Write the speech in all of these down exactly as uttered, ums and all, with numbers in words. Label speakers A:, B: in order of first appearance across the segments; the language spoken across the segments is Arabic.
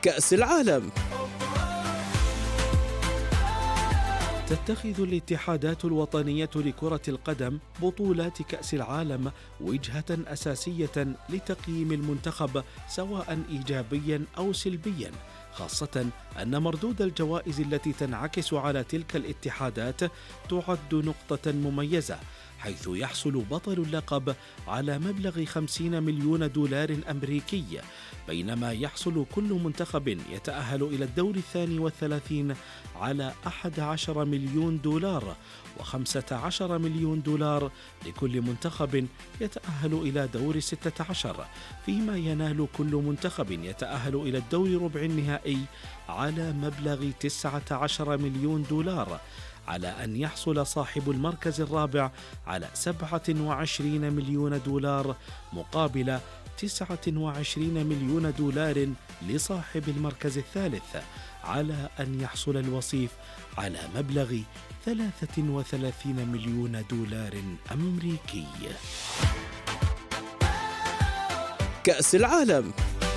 A: كأس العالم.
B: تتخذ الاتحادات الوطنية لكرة القدم بطولات كأس العالم وجهة أساسية لتقييم المنتخب سواء إيجابيا أو سلبيا، خاصة أن مردود الجوائز التي تنعكس على تلك الاتحادات تعد نقطة مميزة، حيث يحصل بطل اللقب على مبلغ خمسين مليون دولار أمريكي، بينما يحصل كل منتخب يتأهل إلى الدور الثاني والثلاثين على أحد عشر مليون دولار، وخمسة عشر مليون دولار لكل منتخب يتأهل إلى دور ستة عشر، فيما ينال كل منتخب يتأهل إلى الدور ربع النهائي على مبلغ تسعة عشر مليون دولار، على أن يحصل صاحب المركز الرابع على سبعة وعشرين مليون دولار مقابل تسعة وعشرين مليون دولار لصاحب المركز الثالث، على أن يحصل الوصيف على مبلغ ثلاثة وثلاثين مليون دولار أمريكي.
A: كأس العالم.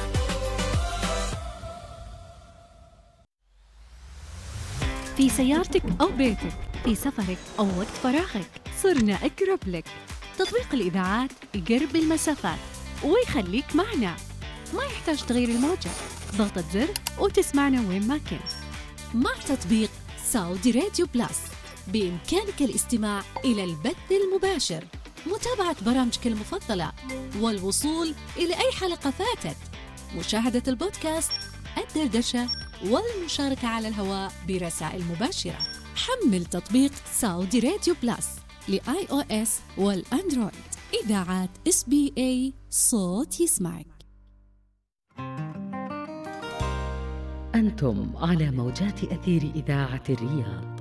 C: في سيارتك أو بيتك، في سفرك أو وقت فراغك، صرنا أقرب لك. تطبيق الإذاعات يقرب المسافات ويخليك معنا، ما يحتاج تغيير الموجة، ضغطة زر وتسمعنا وين ما كنت.
D: مع تطبيق سعودي راديو بلس بإمكانك الاستماع إلى البث المباشر، متابعة برامجك المفضلة، والوصول إلى أي حلقة فاتت، مشاهدة البودكاست، الدردشة، والمشاركة على الهواء برسائل مباشرة. حمل تطبيق سعودي راديو بلس لآي أو إس والأندرويد. إذاعات إس بي إيه، صوت يسمعك.
E: أنتم على موجات أثير إذاعة الرياض.